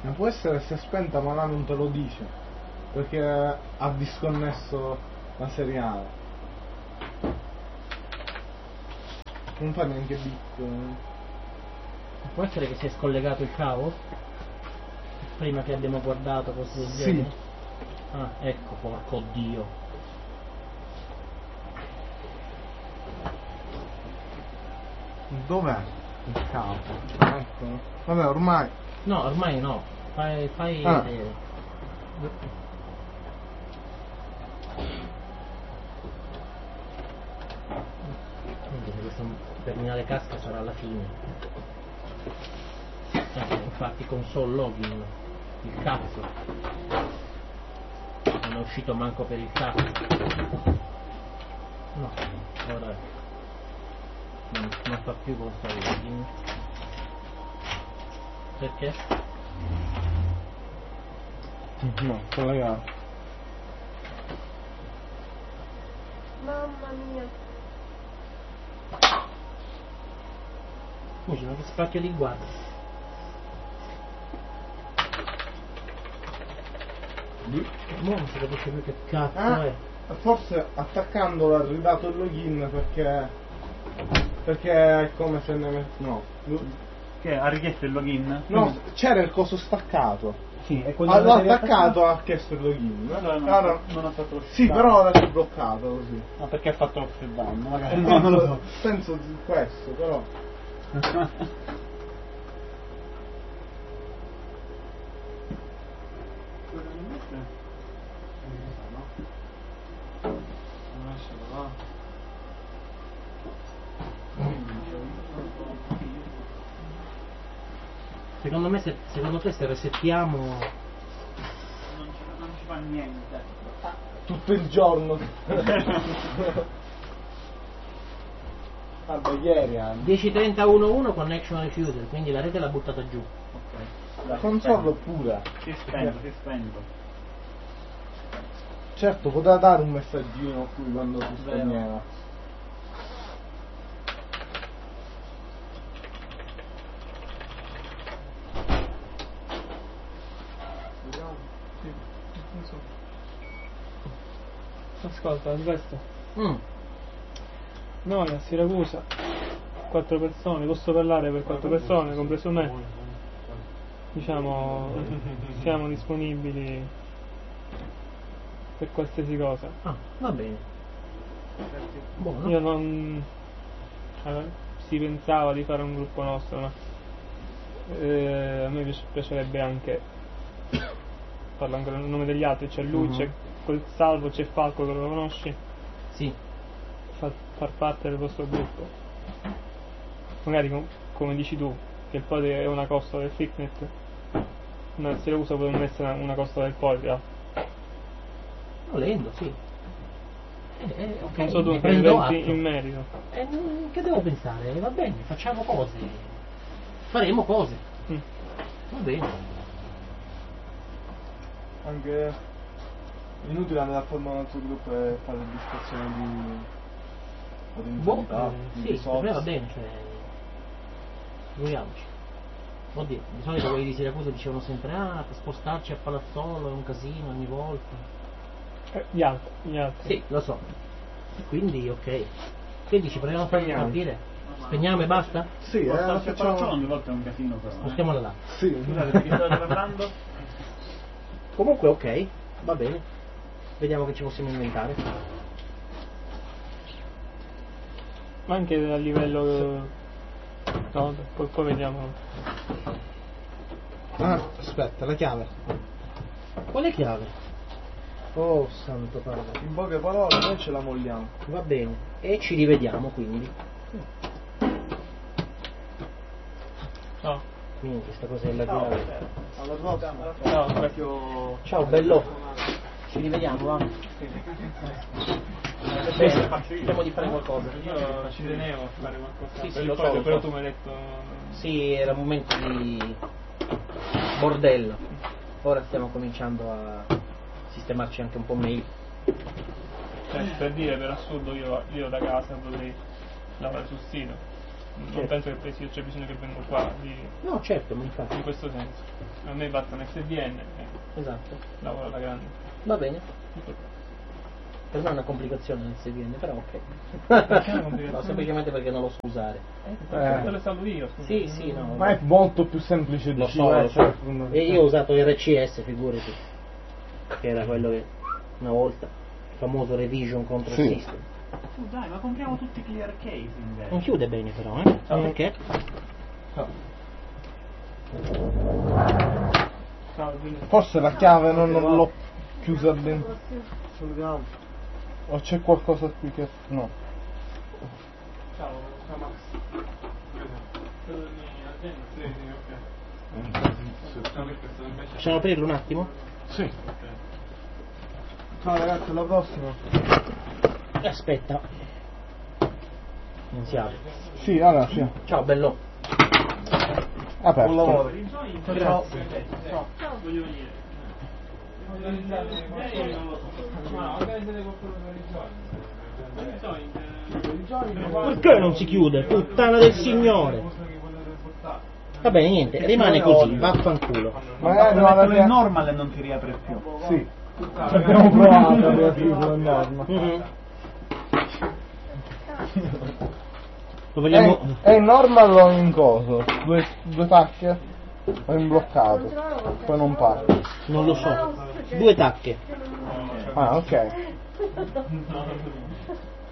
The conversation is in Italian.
Ma può essere se è spenta ma là non te lo dice, perché ha disconnesso la seriale. Non fa neanche bit. Può essere che si è scollegato il cavo? Prima che abbiamo guardato cose del Sì. genere? Ah, ecco, porco Dio. Dov'è il cavo? Ecco. Vabbè, ormai. No, ormai no. Fai vedere. Quindi se questo terminale casca sarà alla fine. Infatti console login. Il cazzo. Non è uscito manco per il cazzo. No, ora non fa più console login. Perché? No, collegato. Mamma mia. Scusi, ma che spacchio di guarda? Mo non si capisce più che cazzo è. Forse attaccandolo ha ridato il login perché è come se no. Che ha richiesto il login? No, c'era il coso staccato. Sì, e L'ha attaccato, ha chiesto il login. Allora non ha fatto lo sì, però ora è bloccato così. Ma perché ha fatto lo shutdown? Magari. No, non lo so. Penso di questo, però. Secondo me secondo te se resettiamo Non ci fa niente. Tutto il giorno. Vabbè, ieri anche. 10.30.11 connection refused, quindi la rete l'ha buttata giù. Ok. La console pure. Si è spento. Certo, poteva dare un messaggino qui quando si spegneva. Ascolta, questo. Mm. Noi a Siracusa 4 persone, posso parlare per 4 persone, compreso me. Diciamo, siamo disponibili per qualsiasi cosa. Ah, va bene. Buono. Io non. Si pensava di fare un gruppo nostro, ma a me piacerebbe anche, parlo ancora nel nome degli altri, c'è lui, c'è quel Salvo, c'è Falco che lo conosci, Sì. far parte del vostro gruppo. Magari come dici tu, che il Poli è una costa del Fitnet, ma Siracusa potrebbe essere una costa del Poli. Volendo, sì. Ok, Non so tu ne che prendo pensi atto. in merito. Che devo pensare? Va bene, facciamo cose. Faremo cose. Va bene. Anche inutile andare a formare un altro gruppo e fare discussione di Boh, di sì, per risorse. me va bene, cioè. Figuriamoci. Oddio, di solito quelli di Siracusa dicevano sempre per spostarci a Palazzolo è un casino ogni volta. Gli altri. Sì, lo so. Quindi ok. Che dici, proviamo a farli partire? Spegniamo e basta? Sì, Facciamo facciamo. ogni volta è un casino però. Spostiamola là. Sì. Scusate, di che state parlando? Comunque ok, va bene. Vediamo che ci possiamo inventare. Ma anche a livello. No, poi vediamo. Aspetta, la chiave. Quale chiave? Oh santo padre. In poche parole noi ce la molliamo. Va bene. E ci rivediamo quindi. Ciao. Quindi questa cosa è la chiave. Alla prossima. Ciao. Ciao bello. Ci rivediamo, va? Bene, cerchiamo di fare qualcosa. Io ci tenevo a fare qualcosa. Sì, per lo il so, Poli, lo però so. tu mi hai detto. Sì, era un momento di bordello. Ora stiamo cominciando a sistemarci anche un po' meglio. Cioè, per dire, per assurdo io da casa potrei lavorare sul sito. Non penso che poi c'è bisogno che vengo qua No, certo, ma infatti. in questo senso. A me basta un SVN e Esatto. lavoro alla grande. Va bene. Tutto qua. Per me è una complicazione nel SVN, però ok. Perché è una complicazione? No, semplicemente perché non lo so usare. Te lo salvo io. scusa. Sì, no. Ma è molto più semplice di Lo so. secondo me. E io ho usato il RCS, figurati. Che era quello che una volta, il famoso Revision Control Sì. System. Dai, ma compriamo tutti i clear case invece. Non chiude bene però, eh? Perché? Ciao, quindi. Forse la chiave non l'ho chiusa dentro. O c'è qualcosa qui che... no. Ciao Max. Possiamo aprirlo un attimo? Sì. Ciao ragazzi, alla prossima. Aspetta. Non si apre. Sì, allora sì. Ciao, bello. Aperto. Ciao. Ciao. Ma organizzate qualcosa per i giovani. Perché non si chiude? Puttana del Signore. Va bene, niente, rimane così, vaffanculo. Magari no, Metterlo in la... normal e non ti riapre più. Sì. Ci abbiamo provato a riaprirlo in norma. Mhm. Lo vogliamo... È in normal o in coso? Due tacche? O in bloccato? Poi non parte. Non lo so. 2 tacche. Ah, ok.